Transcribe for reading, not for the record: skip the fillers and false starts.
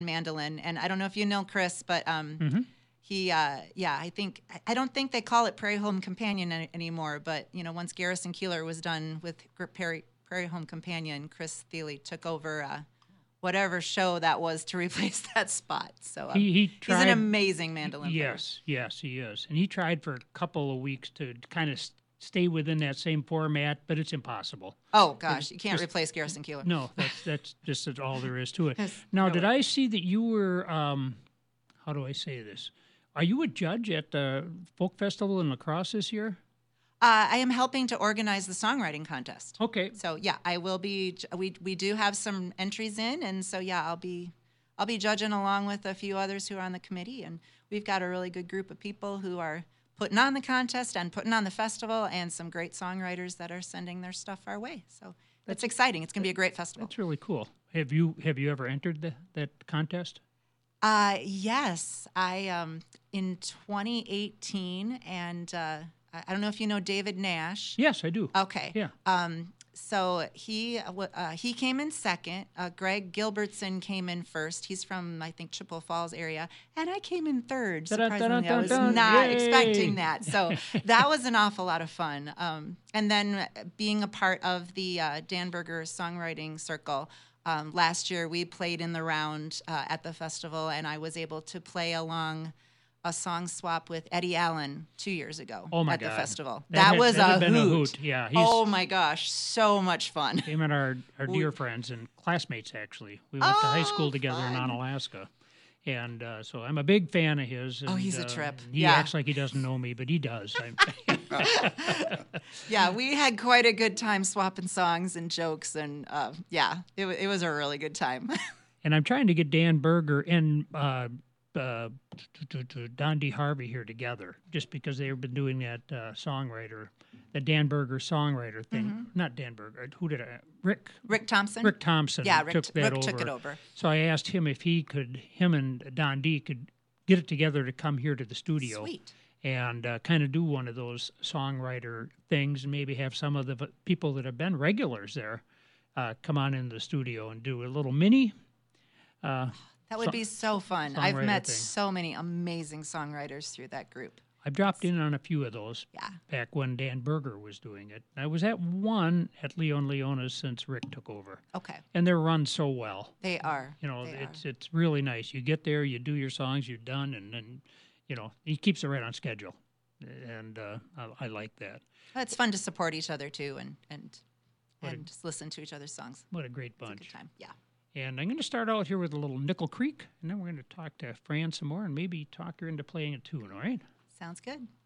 mandolin. And I don't know if you know Chris, but Mm-hmm. I don't think they call it Prairie Home Companion anymore. But once Garrison Keeler was done with Prairie Home Companion, Chris Thiele took over whatever show that was to replace that spot. So He tried, he's an amazing mandolin player. Yes, he is. And he tried for a couple of weeks to kind of stay within that same format, but it's impossible. Oh gosh, you can't replace Garrison Keeler. No, that's just all there is to it. Yes, Now, no did way. I see that you were? How do I say this? Are you a judge at the folk festival in La Crosse this year? I am helping to organize the songwriting contest. Okay. So yeah, I will be. We do have some entries in, and so yeah, I'll be judging along with a few others who are on the committee, and we've got a really good group of people who are putting on the contest and putting on the festival, and some great songwriters that are sending their stuff our way. So it's exciting. It's going to be a great festival. That's really cool. Have you ever entered that contest? Yes, I in 2018, and I don't know if you know David Nash. Yes, I do. Okay. Yeah. So he came in second. Greg Gilbertson came in first. He's from, I think, Chippewa Falls area, and I came in third. Surprisingly, I was not expecting that. So that was an awful lot of fun. And then being a part of the Dan Berger Songwriting Circle. Last year, we played in the round at the festival, and I was able to play along a song swap with Eddie Allen 2 years ago at the festival. That was a hoot. Yeah. Oh my gosh, so much fun. Him and our dear friends and classmates, actually. We went to high school together in Onalaska. And so I'm a big fan of his. And, he's a trip. He acts like he doesn't know me, but he does. Yeah, we had quite a good time swapping songs and jokes. And it was a really good time. And I'm trying to get Dan Berger and Don D. Harvey here together, just because they've been doing that the Dan Berger songwriter thing. Mm-hmm. Not Dan Berger. Who did I? Rick Thompson. Rick Thompson. Yeah, Rick took it over. So I asked him if him and Don D. could get it together to come here to the studio. Sweet. And kind of do one of those songwriter things, and maybe have some of the people that have been regulars there come on into the studio and do a little mini. That would be so fun. I've met so many amazing songwriters through that group. I've dropped in on a few of those back when Dan Berger was doing it. I was at one at Leon Leona's since Rick took over. Okay. And they're run so well. They are. It's really nice. You get there, you do your songs, you're done, and then, he keeps it right on schedule. And I like that. It's fun to support each other, too, and just listen to each other's songs. What a great bunch. It's a good time, yeah. And I'm going to start out here with a little Nickel Creek, and then we're going to talk to Fran some more and maybe talk her into playing a tune, all right? Sounds good.